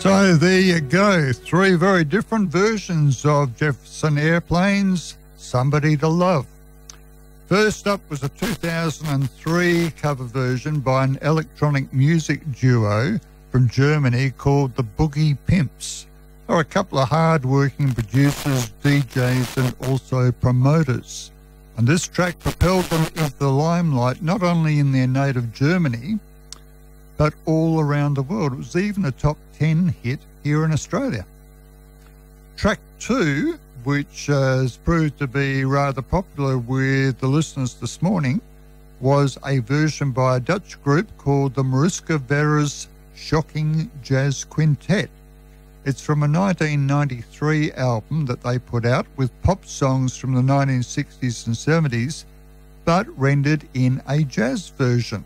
So there you go, three very different versions of Jefferson Airplane's Somebody to Love. First up was a 2003 cover version by an electronic music duo from Germany called the Boogie Pimps. They're a couple of hard-working producers, DJs and also promoters. And this track propelled them into the limelight not only in their native Germany, but all around the world. It was even a top 10 hit here in Australia. Track 2, which has proved to be rather popular with the listeners this morning, was a version by a Dutch group called the Mariska Veras Shocking Jazz Quintet. It's from a 1993 album that they put out with pop songs from the 1960s and 70s, but rendered in a jazz version.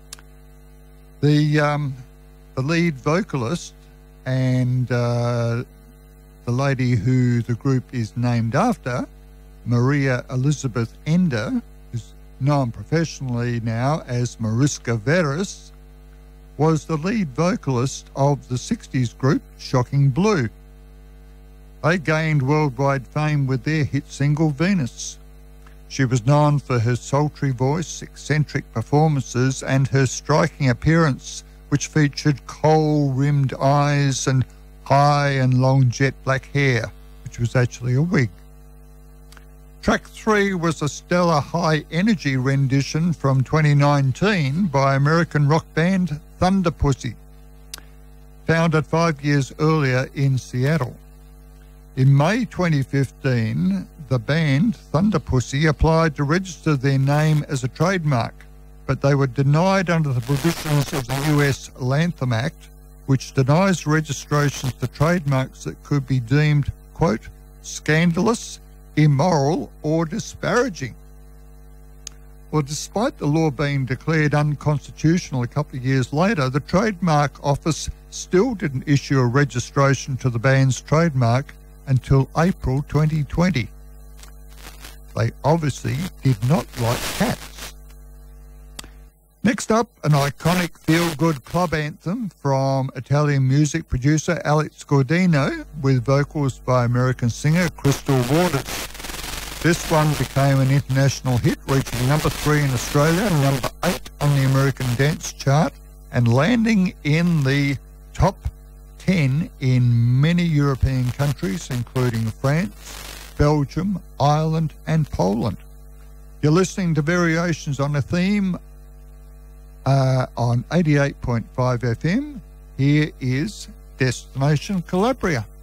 The lead vocalist and the lady who the group is named after, Maria Elizabeth Ender, who's known professionally now as Mariska Veras, was the lead vocalist of the 60s group Shocking Blue. They gained worldwide fame with their hit single Venus. She was known for her sultry voice, eccentric performances, and her striking appearance, which featured coal-rimmed eyes and high and long jet black hair, which was actually a wig. Track 3 was a stellar high-energy rendition from 2019 by American rock band Thunderpussy, founded 5 years earlier in Seattle. In May 2015, the band Thunderpussy applied to register their name as a trademark, but they were denied under the provisions of the US Lanham Act, which denies registrations to trademarks that could be deemed, quote, scandalous, immoral, or disparaging. Well, despite the law being declared unconstitutional a couple of years later, the Trademark Office still didn't issue a registration to the band's trademark until April 2020. They obviously did not like cats. Next up, an iconic feel-good club anthem from Italian music producer Alex Gaudino with vocals by American singer Crystal Waters. This one became an international hit, reaching number 3 in Australia and number 8 on the American Dance Chart, and landing in the top 10 in many European countries, including France, Belgium, Ireland, and Poland. You're listening to Variations on a Theme on 88.5 FM. Here is Destination Calabria.